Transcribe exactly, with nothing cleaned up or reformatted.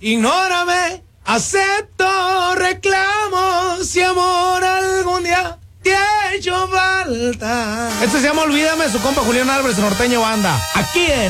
Ignórame, acepto reclamos si amor algún día te ha hecho falta. Este se llama Olvídame, su compa Julián Álvarez, Norteño Banda. Aquí en